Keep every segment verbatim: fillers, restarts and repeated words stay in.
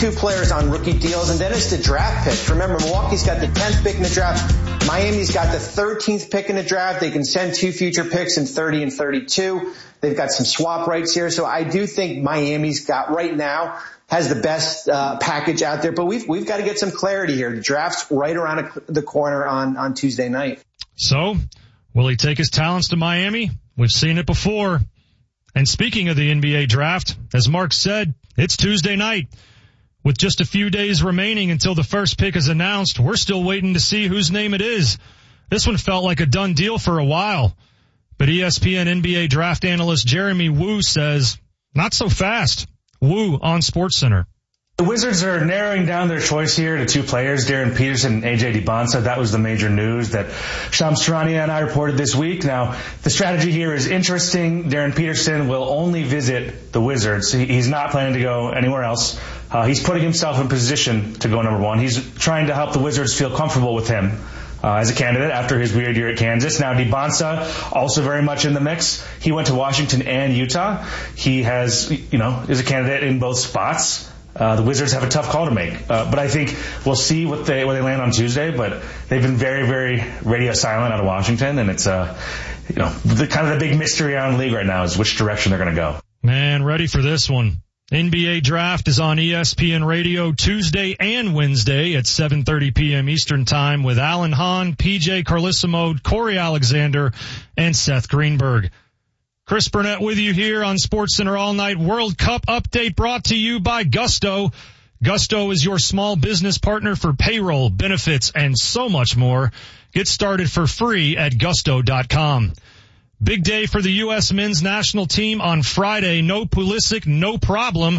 two players on rookie deals, and then it's the draft pick. Remember, Milwaukee's got the tenth pick in the draft. Miami's got the thirteenth pick in the draft. They can send two future picks in thirty and thirty-two. They've got some swap rights here. So I do think Miami's got right now has the best uh, package out there. But we've we've got to get some clarity here. The draft's right around the corner on, on Tuesday night. So will he take his talents to Miami? We've seen it before. And speaking of the N B A draft, as Mark said, it's Tuesday night. With just a few days remaining until the first pick is announced, we're still waiting to see whose name it is. This one felt like a done deal for a while. But E S P N N B A draft analyst Jeremy Woo says, not so fast. Woo on SportsCenter. The Wizards are narrowing down their choice here to two players, Darren Peterson and A J Dybantsa. That was the major news that Shams Charania and I reported this week. Now, the strategy here is interesting. Darren Peterson will only visit the Wizards. He's not planning to go anywhere else. Uh, he's putting himself in position to go number one. He's trying to help the Wizards feel comfortable with him uh, as a candidate after his weird year at Kansas. Now, Dybantsa also very much in the mix. He went to Washington and Utah. He has, you know, is a candidate in both spots. Uh, the Wizards have a tough call to make, uh, but I think we'll see what they where they land on Tuesday. But they've been very, very radio silent out of Washington, and it's uh, you know, the kind of the big mystery around the league right now is which direction they're going to go. Man, ready for this one. N B A Draft is on E S P N Radio Tuesday and Wednesday at seven thirty p.m. Eastern Time with Alan Hahn, P J Carlissimo, Corey Alexander, and Seth Greenberg. Chris Burnett with you here on SportsCenter All Night World Cup update brought to you by Gusto. Gusto is your small business partner for payroll, benefits, and so much more. Get started for free at gusto dot com. Big day for the U S men's national team on Friday. No Pulisic, no problem.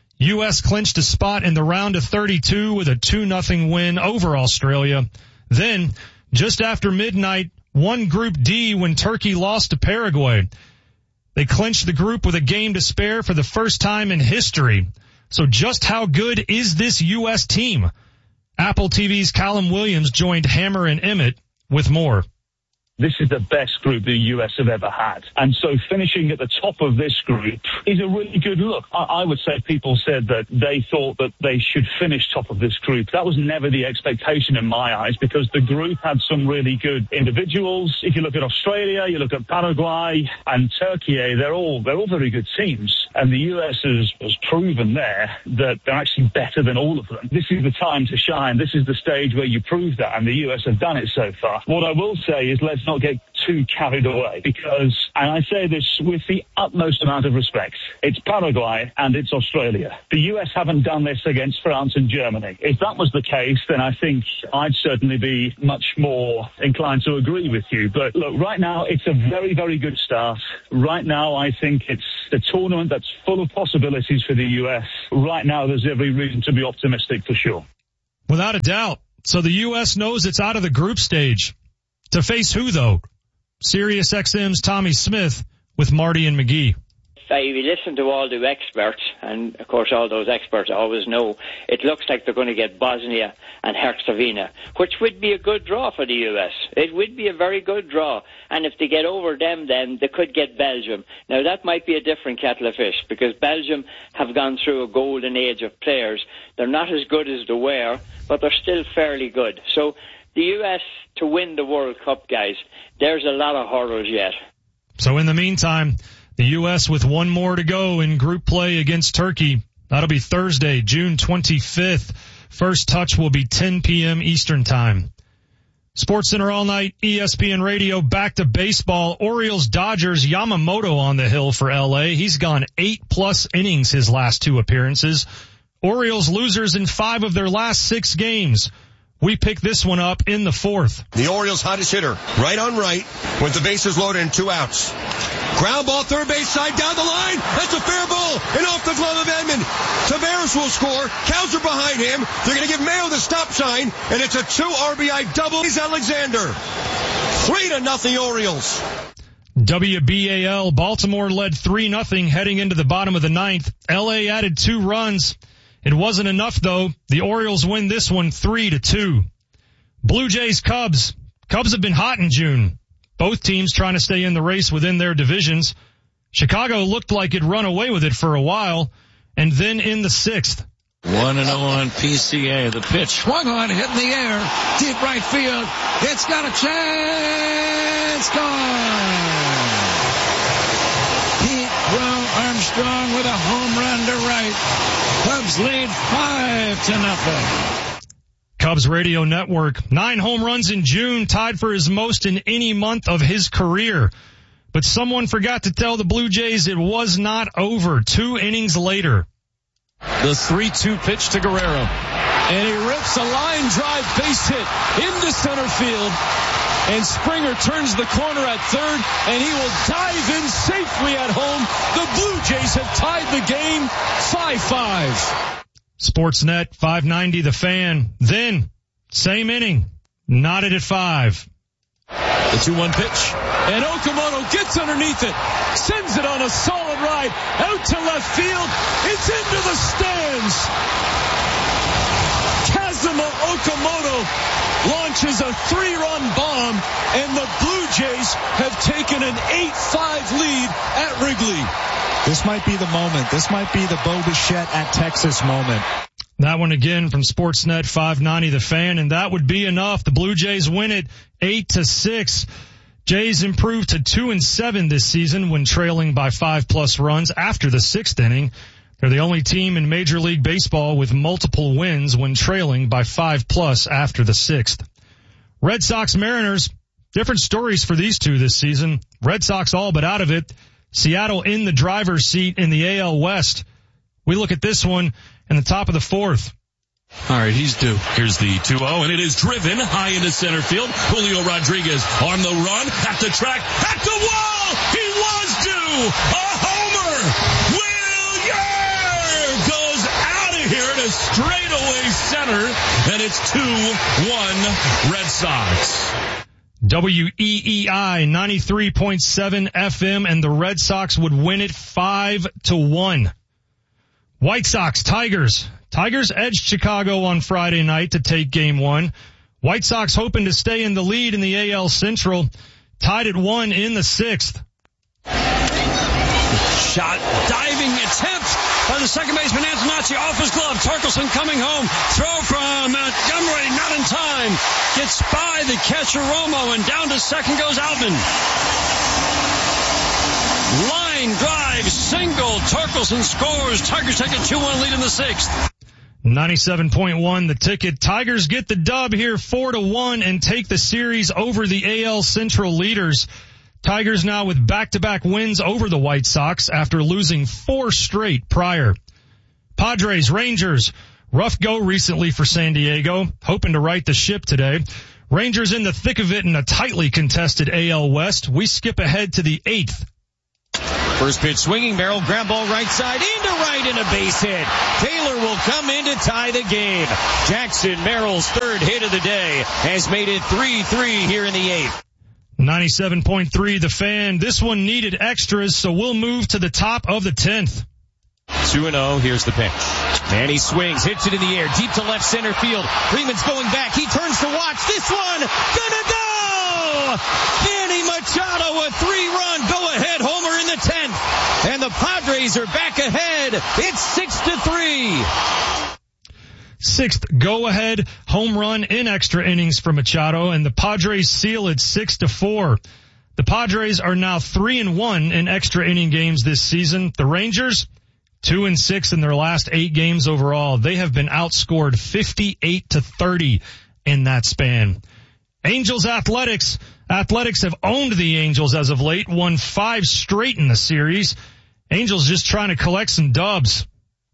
U S clinched a spot in the round of thirty-two with a two nothing win over Australia. Then, just after midnight, won Group D when Turkey lost to Paraguay. They clinched the group with a game to spare for the first time in history. So just how good is this U S team? Apple T V's Callum Williams joined Hammer and Emmett with more. This is the best group the U S have ever had. And so finishing at the top of this group is a really good look. I, I would say people said that they thought that they should finish top of this group. That was never the expectation in my eyes because the group had some really good individuals. If you look at Australia, you look at Paraguay and Turkey, they're all, they're all very good teams. And the U S has, has proven there that they're actually better than all of them. This is the time to shine. This is the stage where you prove that. And the U S have done it so far. What I will say is let's not get too carried away because, and I say this with the utmost amount of respect, it's Paraguay and it's Australia. The U S haven't done this against France and Germany. If that was the case, then I think I'd certainly be much more inclined to agree with you. But look, right now, it's a very, very good start. Right now, I think it's a tournament that's full of possibilities for the U S. Right now, there's every reason to be optimistic for sure. Without a doubt. So the U S knows it's out of the group stage. To face who, though? Sirius X M's Tommy Smith with Marty and McGee. If you listen to all the experts, and of course all those experts always know, it looks like they're going to get Bosnia and Herzegovina, which would be a good draw for the U S. It would be a very good draw. And if they get over them, then they could get Belgium. Now that might be a different kettle of fish, because Belgium have gone through a golden age of players. They're not as good as they were, but they're still fairly good. So the U S to win the World Cup, guys, there's a lot of hurdles yet. So in the meantime, the U S with one more to go in group play against Turkey. That'll be Thursday, June twenty-fifth. First touch will be ten p.m. Eastern Time. SportsCenter All Night, E S P N Radio, back to baseball. Orioles, Dodgers, Yamamoto on the hill for L A. He's gone eight-plus innings his last two appearances. Orioles losers in five of their last six games. We pick this one up in the fourth. The Orioles' hottest hitter, right on right, with the bases loaded and two outs. Ground ball, third base side, down the line. That's a fair ball, and off the glove of Edman. Taveras will score. Cows are behind him. They're going to give Mayo the stop sign, and it's a two R B I double. He's Alexander. Three to nothing Orioles. W B A L, Baltimore led three nothing heading into the bottom of the ninth. L A added two runs. It wasn't enough, though. The Orioles win this one three to two. Blue Jays, Cubs. Cubs have been hot in June. Both teams trying to stay in the race within their divisions. Chicago looked like it'd run away with it for a while. And then in the sixth, one and oh on P C A. The pitch swung on, hit in the air. Deep right field. It's got a chance. Gone. Pete Will Armstrong with a home run to right. Cubs lead five to nothing. Cubs Radio Network. Nine home runs in June, tied for his most in any month of his career. But someone forgot to tell the Blue Jays it was not over. Two innings later. The three two pitch to Guerrero. And he rips a line drive base hit into center field. And Springer turns the corner at third, and he will dive in safely at home. The Blue Jays have tied the game five five. Sportsnet five ninety The Fan. Then, same inning, knotted at five. The two one pitch. And Okamoto gets underneath it, sends it on a solid ride, out to left field. It's into the stands. Kazuma Okamoto launches a three-run bomb, and the Blue Jays have taken an eight five lead at Wrigley. This might be the moment. This might be the Bo Bichette at Texas moment. That one again from Sportsnet five ninety The Fan, and that would be enough. The Blue Jays win it eight to six. Jays improved to two and seven this season when trailing by five plus runs after the sixth inning. They're the only team in Major League Baseball with multiple wins when trailing by five plus after the sixth. Red Sox Mariners, different stories for these two this season. Red Sox all but out of it. Seattle in the driver's seat in the A L West. We look at this one in the top of the fourth. All right, he's due. Here's the two oh, and it is driven high into center field. Julio Rodriguez on the run, at the track, at the wall. He was due. A homer. Will Yerr goes out of here to straightaway center, and it's two one Red Sox. W E E I ninety-three point seven F M, and the Red Sox would win it five to one. White Sox, Tigers. Tigers edged Chicago on Friday night to take game one. White Sox hoping to stay in the lead in the A L Central. Tied at one in the sixth. Shot, diving attempt by the second baseman Antonacci off his glove. Torkelson coming home. Throw from Montgomery, not in time. Gets by the catcher Romo, and down to second goes Outman. Line drive, single. Torkelson scores. Tigers take a two one lead in the sixth. ninety-seven point one The Ticket. Tigers get the dub here four to one and take the series over the A L Central leaders. Tigers now with back-to-back wins over the White Sox after losing four straight prior. Padres, Rangers. Rough go recently for San Diego, hoping to right the ship today. Rangers in the thick of it in a tightly contested A L West. We skip ahead to the eighth. First pitch swinging, barrel, ground ball right side, into right, and a base hit. Taylor will come in to tie the game. Jackson Merrill's third hit of the day has made it three three here in the eighth. ninety-seven point three The Fan. This one needed extras, so we'll move to the top of the tenth. two and oh, here's the pitch. And he swings, hits it in the air, deep to left center field. Freeman's going back, he turns to watch. This one, gonna go! Manny Machado, a three-run go-ahead homer in the tenth. And the Padres are back ahead. It's six to three. Sixth go-ahead home run in extra innings for Machado, and the Padres seal it six to four. The Padres are now three and one in extra inning games this season. The Rangers, two and six in their last eight games overall. They have been outscored fifty-eight to thirty in that span. Angels Athletics. Athletics have owned the Angels as of late, won five straight in the series. Angels just trying to collect some dubs.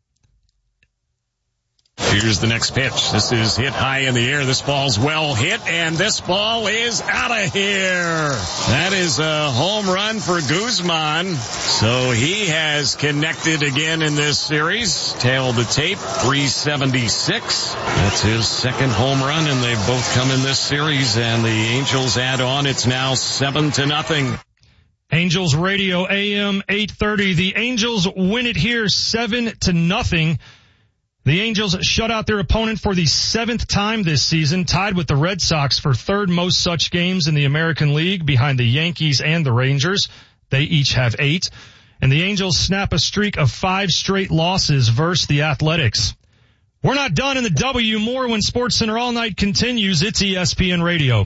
Here's the next pitch. This is hit high in the air. This ball's well hit, and this ball is out of here. That is a home run for Guzman. So he has connected again in this series. Tail the tape, three seventy-six. That's his second home run, and they've both come in this series, and the Angels add on. It's now seven to nothing. Angels Radio A M eight thirty. The Angels win it here seven to nothing. The Angels shut out their opponent for the seventh time this season, tied with the Red Sox for third most such games in the American League behind the Yankees and the Rangers. They each have eight. And the Angels snap a streak of five straight losses versus the Athletics. We're not done in the W. More when SportsCenter All Night continues. It's E S P N Radio.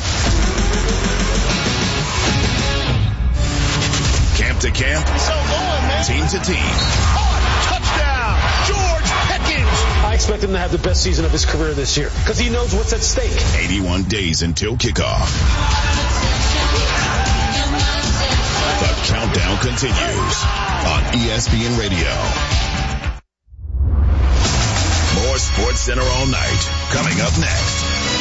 Camp to camp, so going, man. Team to team. Touchdown, George Pickens. I expect him to have the best season of his career this year because he knows what's at stake. eighty-one days until kickoff. The countdown continues on E S P N Radio. More SportsCenter All Night coming up next.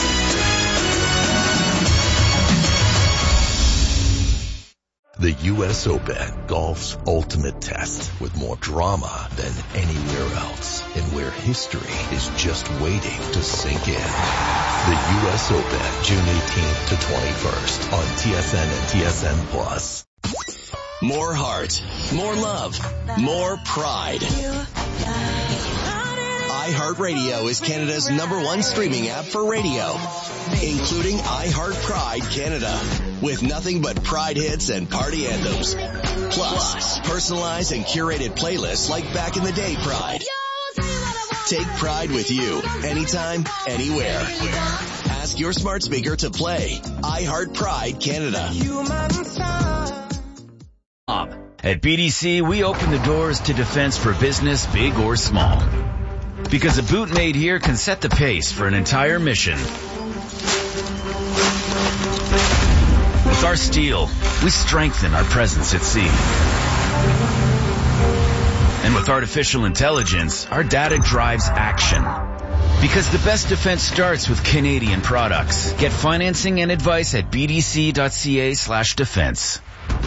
The U S Open, golf's ultimate test, with more drama than anywhere else, and where history is just waiting to sink in. The U S Open, June eighteenth to twenty-first on T S N and T S N Plus. More heart, more love, more pride. iHeartRadio is Canada's number one streaming app for radio, including iHeart Pride Canada, with nothing but Pride hits and party anthems. Plus, personalized and curated playlists like Back in the Day Pride. Take Pride with you, anytime, anywhere. Ask your smart speaker to play iHeart Pride Canada. At B D C, we open the doors to defense for business, big or small. Because a boot made here can set the pace for an entire mission. With our steel, we strengthen our presence at sea. And with artificial intelligence, our data drives action. Because the best defense starts with Canadian products. Get financing and advice at bdc.ca slash defense.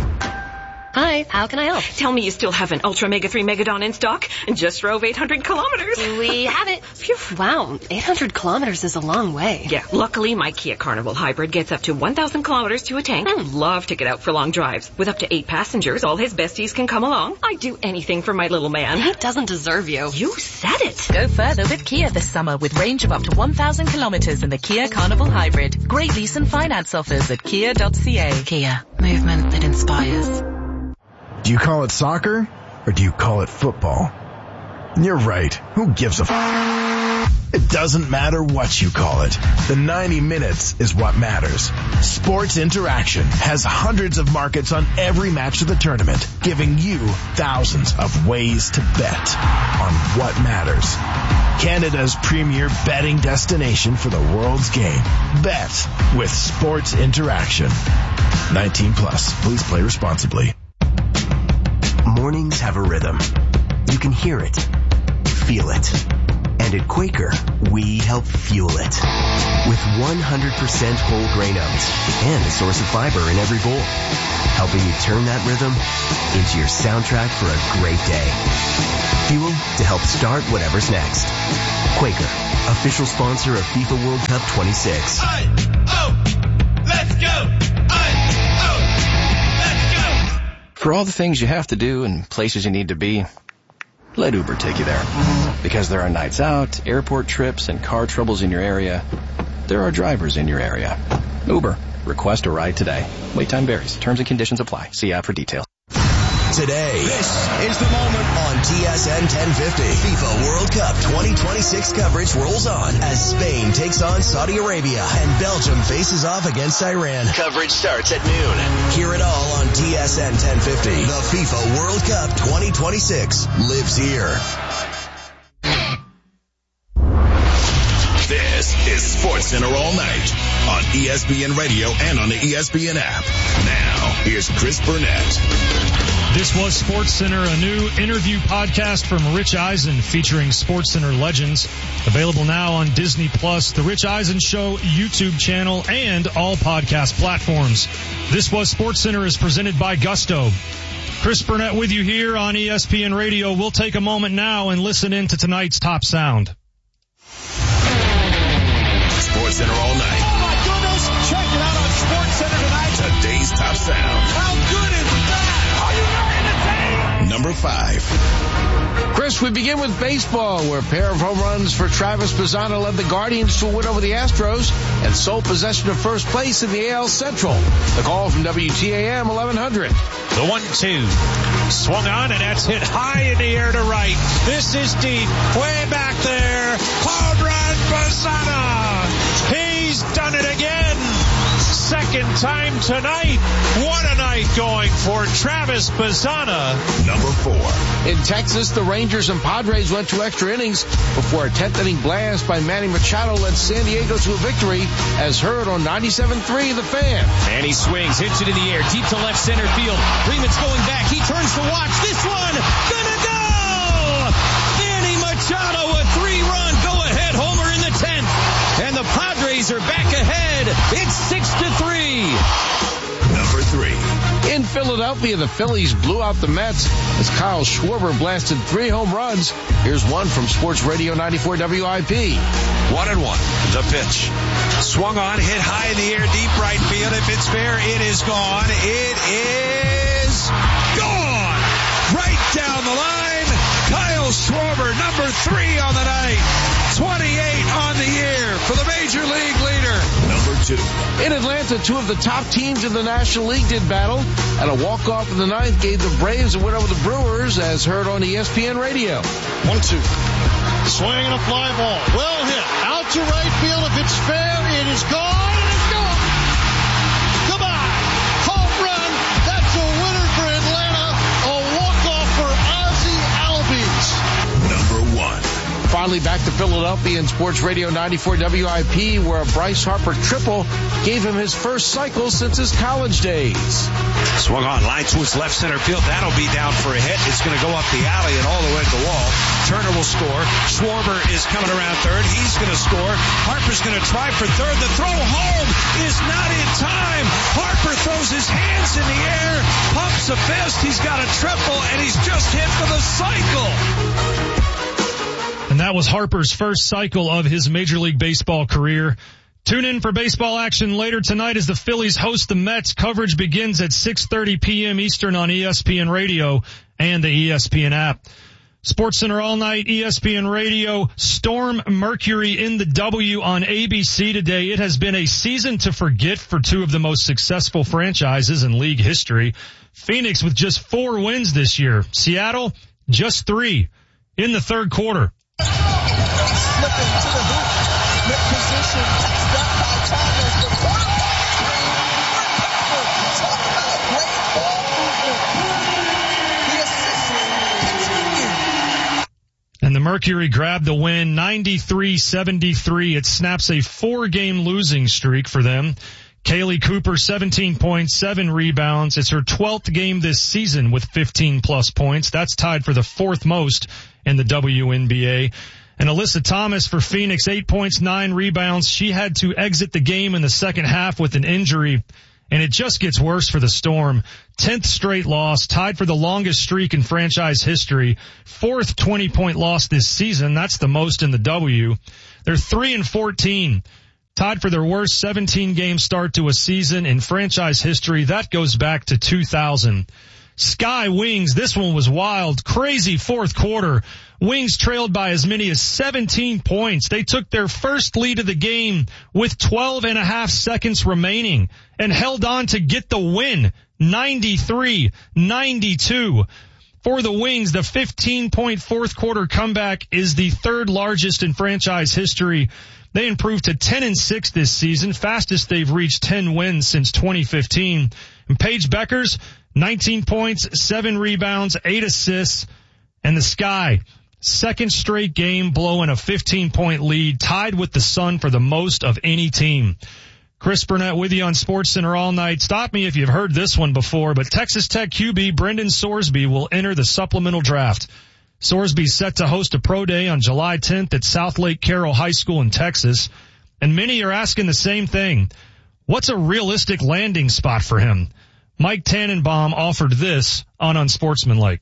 Hi, how can I help? Tell me you still have an Ultra Mega three Megadon in stock and just drove eight hundred kilometers. We have it. Phew. Wow, eight hundred kilometers is a long way. Yeah, luckily my Kia Carnival Hybrid gets up to one thousand kilometers to a tank. Mm. Love to get out for long drives. With up to eight passengers, all his besties can come along. I'd do anything for my little man. He doesn't deserve you. You said it. Go further with Kia this summer with range of up to one thousand kilometers in the Kia Carnival Hybrid. Great lease and finance offers at kia dot c a. Kia, movement that inspires. Do you call it soccer, or do you call it football? You're right. Who gives a f***? It doesn't matter what you call it. The ninety minutes is what matters. Sports Interaction has hundreds of markets on every match of the tournament, giving you thousands of ways to bet on what matters. Canada's premier betting destination for the world's game. Bet with Sports Interaction. nineteen plus. Please play responsibly. Mornings have a rhythm. You can hear it, feel it. And at Quaker, we help fuel it. With one hundred percent whole grain oats and a source of fiber in every bowl. Helping you turn that rhythm into your soundtrack for a great day. Fuel to help start whatever's next. Quaker, official sponsor of FIFA World Cup twenty-six. I, oh, let's go! I, oh, let's go! For all the things you have to do and places you need to be, let Uber take you there. Because there are nights out, airport trips, and car troubles in your area, there are drivers in your area. Uber. Request a ride today. Wait time varies. Terms and conditions apply. See app for details. Today, this is the moment on T S N ten fifty. FIFA World Cup twenty twenty-six coverage rolls on as Spain takes on Saudi Arabia and Belgium faces off against Iran. Coverage starts at noon. Hear it all on T S N ten fifty. The FIFA World Cup twenty twenty-six lives here. This is SportsCenter All Night on E S P N Radio and on the E S P N app. Now, here's Chris Burnett. This was SportsCenter, a new interview podcast from Rich Eisen featuring SportsCenter legends. Available now on Disney Plus, the Rich Eisen Show YouTube channel, and all podcast platforms. This was SportsCenter is presented by Gusto. Chris Burnett with you here on E S P N Radio. We'll take a moment now and listen in to tonight's top sound. SportsCenter All Night. Oh my goodness! Check it out on SportsCenter tonight. Today's top sound. How good is that? Are you ready to take? number five. Chris, we begin with baseball, where a pair of home runs for Travis Bazzana led the Guardians to a win over the Astros and sole possession of first place in the A L Central. The call from W T A M eleven hundred. The one two. Swung on, and that's hit high in the air to right. This is deep. Way back there. Home run, Bazzana. He's done it again. Second time tonight. What a night going for Travis Bazzana. Number four. In Texas, the Rangers and Padres went to extra innings before a tenth inning blast by Manny Machado led San Diego to a victory, as heard on ninety-seven point three The Fan. Manny swings, hits it in the air, deep to left center field. Freeman's going back. He turns to watch. This one, gonna go! Manny Machado, a three-run go-ahead homer in the tenth. And the Padres are back ahead. It's six to three. Number three. In Philadelphia, the Phillies blew out the Mets as Kyle Schwarber blasted three home runs. Here's one from Sports Radio ninety-four W I P. One and one. The pitch. Swung on, hit high in the air, deep right field. If it's fair, it is gone. It is gone. Right down the line. Kyle Schwarber, number three on the night. twenty-eight on the year for the Major League leader. Number two. In Atlanta, two of the top teams in the National League did battle, and a walk-off in the ninth gave the Braves a win over the Brewers, as heard on E S P N Radio. One two. Swing and a fly ball. Well hit. Out to right field. If it's fair, it is gone. And it's gone. Goodbye. Home run. That's a winner for Atlanta. A walk-off for Ozzie Albies. Number one. Finally back to Philadelphia in Sports Radio ninety-four W I P, where a Bryce Harper triple gave him his first cycle since his college days. Swung on, line to his left center field. That'll be down for a hit. It's going to go up the alley and all the way to the wall. Turner will score. Schwarber is coming around third. He's going to score. Harper's going to try for third. The throw home is not in time. Harper throws his hands in the air, pumps a fist. He's got a triple, and he's just hit for the cycle. And that was Harper's first cycle of his Major League Baseball career. Tune in for baseball action later tonight as the Phillies host the Mets. Coverage begins at six thirty p.m. Eastern on E S P N Radio and the E S P N app. SportsCenter all night, E S P N Radio. Storm Mercury in the W on A B C today. It has been a season to forget for two of the most successful franchises in league history. Phoenix with just four wins this year. Seattle, just three in the third quarter. Slipping to the hoop, mid position, stopped by Thomas, the quarterback, talk about great ball movement. The assist continued. And the Mercury grabbed the win, ninety-three seventy-three. It snaps a four-game losing streak for them. Kaylee Cooper, seventeen points, seven rebounds. It's her twelfth game this season with fifteen plus points. That's tied for the fourth most in the W N B A. And Alyssa Thomas for Phoenix, eight points, nine rebounds. She had to exit the game in the second half with an injury, and it just gets worse for the Storm. tenth straight loss, tied for the longest streak in franchise history. Fourth twenty-point loss this season. That's the most in the W. They're three and fourteen. Tied for their worst seventeen-game start to a season in franchise history. That goes back to two thousand. Sky Wings, this one was wild. Crazy fourth quarter. Wings trailed by as many as seventeen points. They took their first lead of the game with twelve and a half seconds remaining and held on to get the win, ninety-three ninety-two. For the Wings, the fifteen-point fourth quarter comeback is the third largest in franchise history. They improved to ten and six this season, fastest they've reached ten wins since twenty fifteen. And Paige Beckers, nineteen points, seven rebounds, eight assists. And the Sky, second straight game blowing a fifteen-point lead, tied with the Sun for the most of any team. Chris Burnett with you on SportsCenter all night. Stop me if you've heard this one before, but Texas Tech Q B Brendan Sorsby will enter the supplemental draft. Sorsby's set to host a pro day on July tenth at South Lake Carroll High School in Texas, and many are asking the same thing. What's a realistic landing spot for him? Mike Tannenbaum offered this on Unsportsmanlike.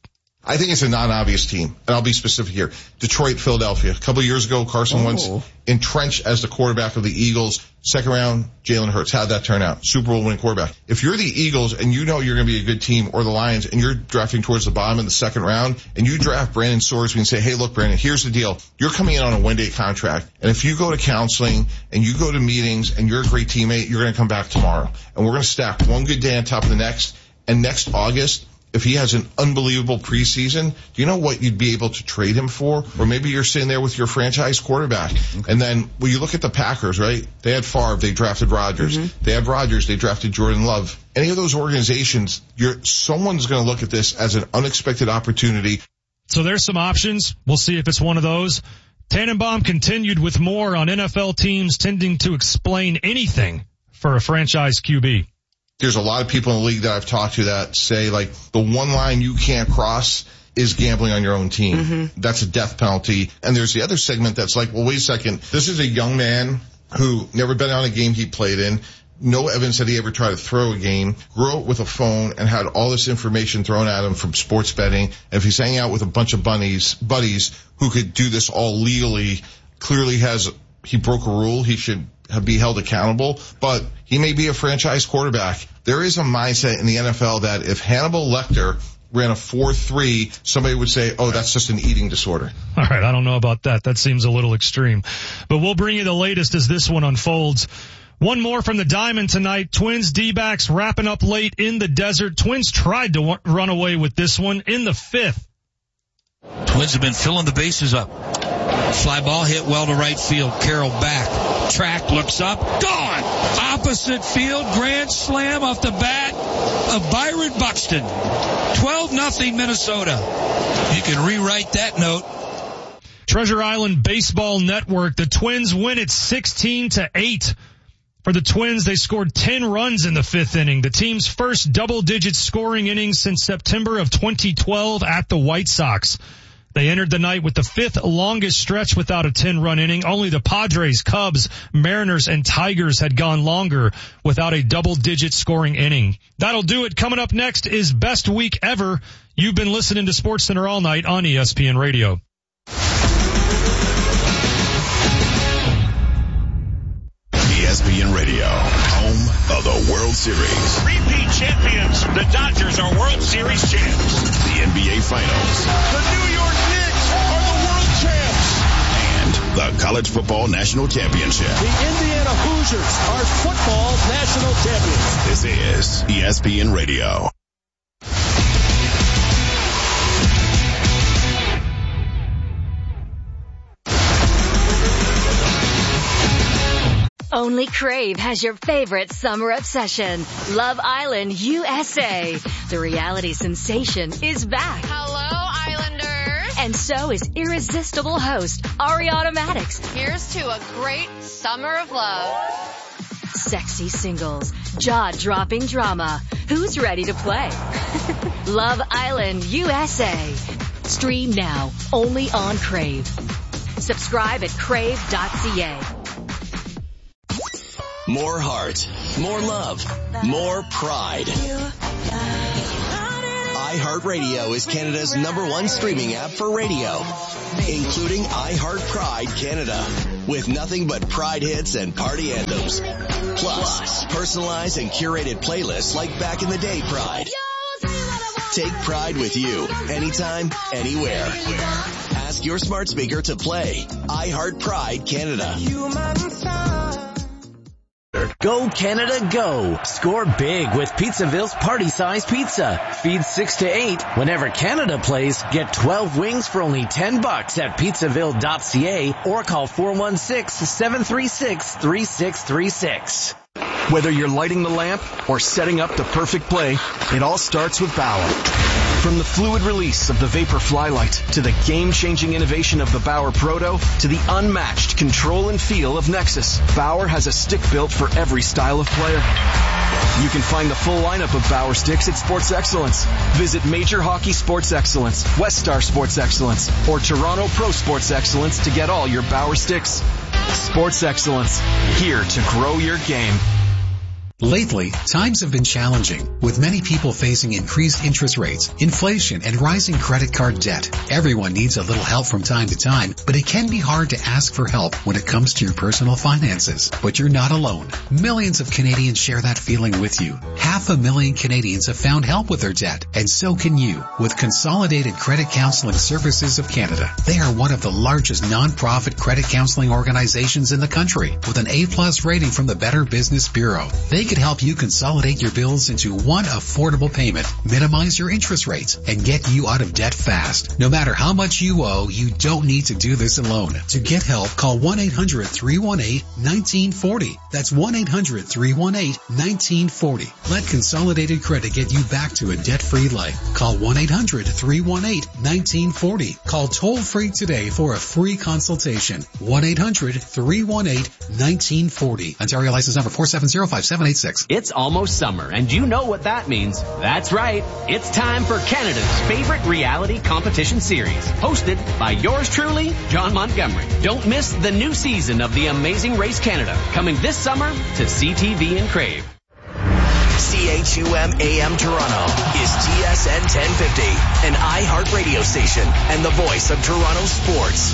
I think it's a non-obvious team, and I'll be specific here. Detroit, Philadelphia. A couple of years ago, Carson oh. Wentz entrenched as the quarterback of the Eagles. Second round, Jalen Hurts. How'd that turn out? Super Bowl winning quarterback. If you're the Eagles and you know you're going to be a good team, or the Lions, and you're drafting towards the bottom in the second round, and you draft Brandon Sorsby and say, hey, look, Brandon, here's the deal. You're coming in on a one-day contract, and if you go to counseling and you go to meetings and you're a great teammate, you're going to come back tomorrow. And we're going to stack one good day on top of the next. And next August, if he has an unbelievable preseason, do you know what you'd be able to trade him for? Or maybe you're sitting there with your franchise quarterback. Okay. And then when you look at the Packers, right? They had Favre, they drafted Rodgers. Mm-hmm. They had Rodgers, they drafted Jordan Love. Any of those organizations, you're, someone's going to look at this as an unexpected opportunity. So there's some options. We'll see if it's one of those. Tannenbaum continued with more on N F L teams tending to explain anything for a franchise Q B. There's a lot of people in the league that I've talked to that say, like, the one line you can't cross is gambling on your own team. Mm-hmm. That's a death penalty. And there's the other segment that's like, well, wait a second. This is a young man who never been on a game he played in. No evidence that he ever tried to throw a game, grew up with a phone and had all this information thrown at him from sports betting. And if he's hanging out with a bunch of bunnies, buddies who could do this all legally, clearly has, he broke a rule. He should be held accountable, but he may be a franchise quarterback. There is a mindset in the N F L that if Hannibal Lecter ran a four three, somebody would say, oh, that's just an eating disorder. All right, I don't know about that. That seems a little extreme. But we'll bring you the latest as this one unfolds. One more from the Diamond tonight. Twins D-backs wrapping up late in the desert. Twins tried to w- run away with this one in the fifth. Twins have been filling the bases up. Fly ball hit well to right field. Carroll back. Track, looks up. Gone! Opposite field. Grand slam off the bat of Byron Buxton. twelve nothing Minnesota. You can rewrite that note. Treasure Island Baseball Network. The Twins win it sixteen to eight. For the Twins, they scored ten runs in the fifth inning. The team's first double-digit scoring inning since September of twenty twelve at the White Sox. They entered the night with the fifth longest stretch without a ten-run inning. Only the Padres, Cubs, Mariners, and Tigers had gone longer without a double-digit scoring inning. That'll do it. Coming up next is Best Week Ever. You've been listening to SportsCenter all night on E S P N Radio. E S P N Radio, home of the World Series. Repeat champions, the Dodgers are World Series champs. The N B A Finals. The New York Knicks are the world champs. And the College Football National Championship. The Indiana Hoosiers are football national champions. This is E S P N Radio. Only Crave has your favorite summer obsession. Love Island U S A. The reality sensation is back. Hello, Islanders. And so is irresistible host Ariana Maddox. Here's to a great summer of love. Sexy singles, jaw-dropping drama. Who's ready to play? Love Island U S A. Stream now, only on Crave. Subscribe at crave dot c a. More heart, more love, more pride. iHeartRadio is Canada's number one streaming app for radio, including iHeart Pride Canada, with nothing but Pride hits and party anthems. Plus, personalized and curated playlists like Back in the Day Pride. Take Pride with you, anytime, anywhere. Ask your smart speaker to play iHeart Pride Canada. Go Canada, go! Score big with Pizzaville's party-size pizza. Feed six to eight. Whenever Canada plays, get twelve wings for only ten bucks at pizzaville dot c a or call four one six, seven three six, three six three six. Whether you're lighting the lamp or setting up the perfect play, it all starts with Bauer. From the fluid release of the Vapor Flylight to the game-changing innovation of the Bauer Proto to the unmatched control and feel of Nexus, Bauer has a stick built for every style of player. You can find the full lineup of Bauer sticks at Sports Excellence. Visit Major Hockey Sports Excellence, West Star Sports Excellence, or Toronto Pro Sports Excellence to get all your Bauer sticks. Sports Excellence, here to grow your game. Lately, times have been challenging, with many people facing increased interest rates, inflation, and rising credit card debt. Everyone needs a little help from time to time, but it can be hard to ask for help when it comes to your personal finances. But you're not alone. Millions of Canadians share that feeling with you. Half a million Canadians have found help with their debt, and so can you, with Consolidated Credit Counseling Services of Canada. They are one of the largest non-profit credit counseling organizations in the country, with an A-plus rating from the Better Business Bureau. They could help you consolidate your bills into one affordable payment, minimize your interest rates, and get you out of debt fast. No matter how much you owe, you don't need to do this alone. To get help, call one eight hundred three one eight one nine four zero. That's one eight hundred three one eight one nine four zero. Let Consolidated Credit get you back to a debt-free life. Call one eight hundred three one eight one nine four zero. Call toll-free today for a free consultation. one eight hundred three one eight one nine four zero. Ontario license number four seven zero five seven eight six. It's almost summer, and you know what that means. That's right. It's time for Canada's favorite reality competition series, hosted by yours truly, John Montgomery. Don't miss the new season of The Amazing Race Canada, coming this summer to C T V and Crave. C H U M A M Toronto is T S N ten fifty, an iHeart radio station and the voice of Toronto sports.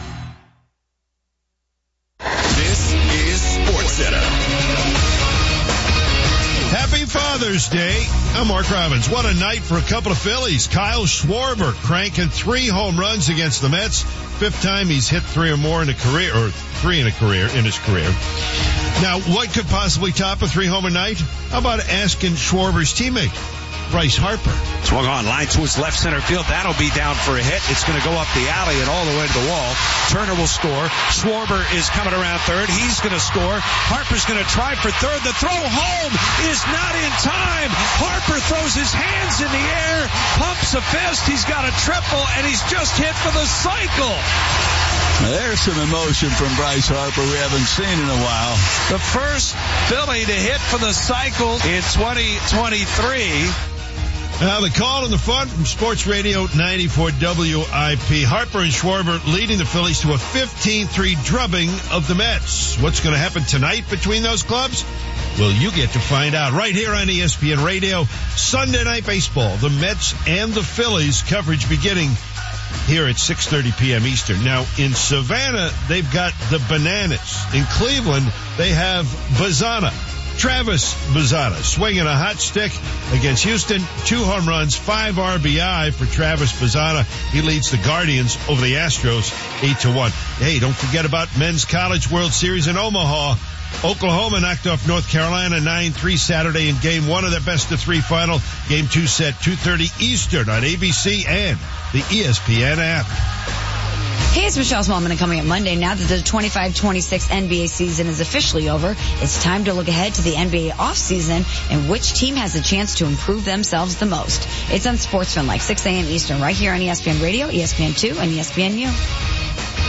This is SportsCenter. Happy Father's Day. I'm Mark Robbins. What a night for a couple of Phillies. Kyle Schwarber cranking three home runs against the Mets. Fifth time he's hit three or more in a career, or three in a career, in his career. Now, what could possibly top a three-homer night? How about asking Schwarber's teammate, Bryce Harper? Swung on, line to his left center field. That'll be down for a hit. It's going to go up the alley and all the way to the wall. Turner will score. Schwarber is coming around third. He's going to score. Harper's going to try for third. The throw home is not in time. Harper throws his hands in the air, pumps a fist. He's got a triple, and he's just hit for the cycle. There's some emotion from Bryce Harper we haven't seen in a while. The first Philly to hit for the cycle in twenty twenty-three. Now the call in the front from Sports Radio ninety-four W I P. Harper and Schwarber leading the Phillies to a fifteen three drubbing of the Mets. What's going to happen tonight between those clubs? Well, you get to find out right here on E S P N Radio. Sunday Night Baseball, the Mets and the Phillies, coverage beginning here at six thirty p.m. Eastern. Now, in Savannah, they've got the Bananas. In Cleveland, they have Bazzana. Travis Bazzana swinging a hot stick against Houston. Two home runs, five R B I for Travis Bazzana. He leads the Guardians over the Astros eight to one. Hey, don't forget about Men's College World Series in Omaha. Oklahoma knocked off North Carolina nine three Saturday in game one of their best of three final. Game two set two thirty Eastern on A B C and the E S P N app. Hey, it's Michelle Smallman, and coming up Monday, now that the twenty-five twenty-six N B A season is officially over, it's time to look ahead to the N B A offseason and which team has a chance to improve themselves the most. It's on SportsFan, like six a.m. Eastern, right here on E S P N Radio, E S P N two, and E S P N U.